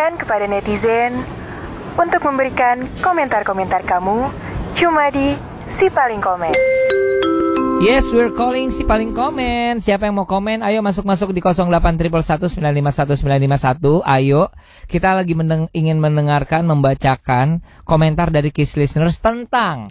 persilakan kepada netizen untuk memberikan komentar-komentar kamu cuma di Si Paling Komen. Yes, we're calling Si Paling Komen. Siapa yang mau komen? Ayo masuk di 08111951 951. Ayo, kita lagi ingin mendengarkan, membacakan komentar dari Kiss Listeners tentang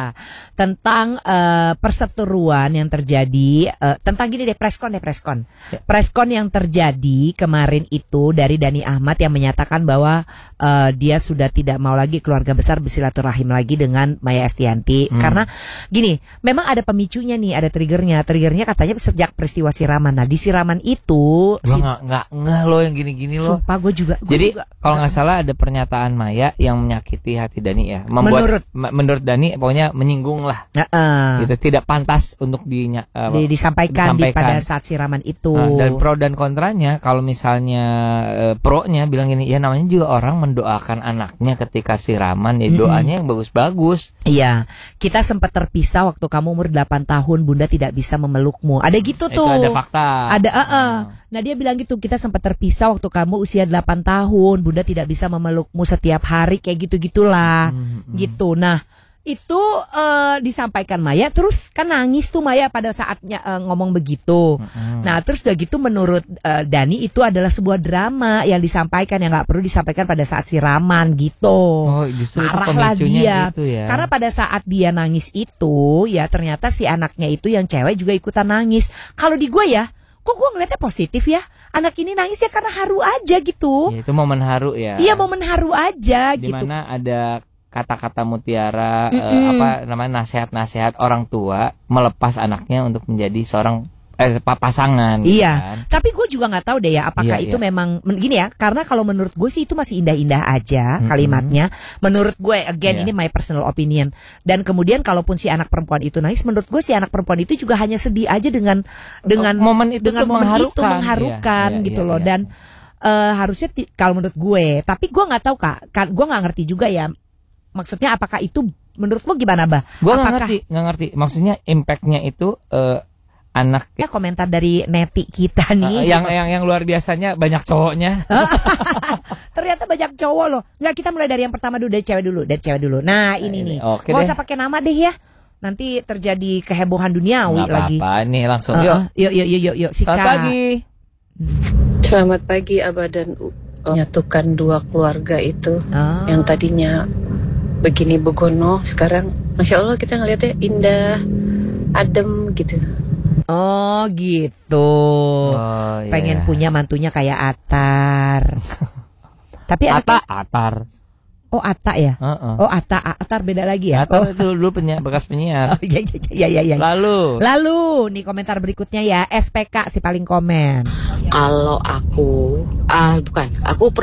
perseteruan yang terjadi, tentang gini deh, preskon. Preskon yang terjadi kemarin itu dari Dhani Ahmad yang menyatakan bahwa dia sudah tidak mau lagi keluarga besar bersilaturahim lagi dengan Maya Estianty. Karena gini, memang ada pemicunya nih, ada triggernya katanya sejak peristiwa siraman. Nah di siraman itu nggak lo yang gini-gini lo. Sumpah gue juga. Jadi kalau nggak salah ada pernyataan Maya yang menyakiti hati Dhani ya. Menurut Dhani pokoknya menyinggung lah. Gitu, tidak pantas untuk disampaikan pada saat siraman itu. Dan pro dan kontranya, kalau misalnya pro-nya bilang gini, ya namanya juga orang mendoakan anaknya ketika siraman, ya doanya yang bagus-bagus. Iya, kita sempat terpisah waktu kamu umur 8 tahun, Bunda tidak bisa memelukmu. Ada gitu tuh. Itu ada fakta. Ada, Nah dia bilang gitu, kita sempat terpisah waktu kamu usia 8 tahun, Bunda tidak bisa memelukmu setiap hari, kayak gitu-gitulah. Gitu. Nah, itu disampaikan Maya, terus kan nangis tuh Maya pada saatnya ngomong begitu. Nah terus udah gitu menurut Dhani itu adalah sebuah drama yang disampaikan, yang nggak perlu disampaikan pada saat siraman gitu. Marahlah dia gitu ya. Karena pada saat dia nangis itu ya ternyata si anaknya itu yang cewek juga ikutan nangis. Kalau di gue ya, kok gue ngeliatnya positif ya, anak ini nangis ya karena haru aja gitu ya, itu momen haru ya. Iya, momen haru aja gitu. Dimana ada kata-kata mutiara, nasihat-nasihat orang tua melepas anaknya untuk menjadi seorang pasangan. Iya, kan? Tapi gue juga nggak tahu deh ya apakah itu memang gini ya. Karena kalau menurut gue sih itu masih indah-indah aja kalimatnya. Menurut gue, again ini my personal opinion. Dan kemudian kalaupun si anak perempuan itu nangis, menurut gue si anak perempuan itu juga hanya sedih aja dengan momen itu, dengan momen itu mengharukan gitu loh. Dan harusnya kalau menurut gue, tapi gue nggak tahu Kak, gue nggak ngerti juga ya. Maksudnya apakah itu menurut lo gimana Bah? Gue nggak ngerti. Maksudnya impactnya itu anak. Ya komentar dari neti kita nih. Yang luar biasanya banyak cowoknya. Ternyata banyak cowok loh. Nggak, kita mulai dari yang pertama dulu, dari cewek dulu. Nah ini nih. Nggak usah pakai nama deh ya. Nanti terjadi kehebohan duniawi lagi. Nggak apa-apa, nih langsung yuk. Sika. Selamat pagi. Selamat pagi Abah dan menyatukan dua keluarga itu yang tadinya begini begono, sekarang Masya Allah kita ngeliatnya indah, adem gitu. Oh gitu. Pengen punya mantunya kayak Atar. Tapi Atar. Oh Atta ya? Oh Atar beda lagi ya? Atar itu dulu bekas penyiar. Iya. Lalu nih komentar berikutnya ya, SPK Si Paling Komen. Kalau aku